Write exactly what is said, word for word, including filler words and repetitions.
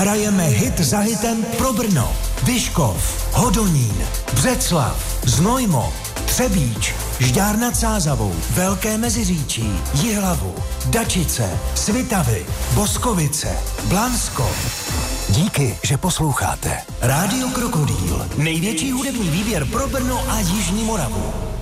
Hrajeme hit za hitem pro Brno, Vyškov, Hodonín, Břeclav, Znojmo, Třebíč, Žďár nad Sázavou, Velké Meziříčí, Jihlavu, Dačice, Svitavy, Boskovice, Blansko. Díky, že posloucháte. Rádio Krokodýl, největší hudební výběr pro Brno a Jižní Moravu.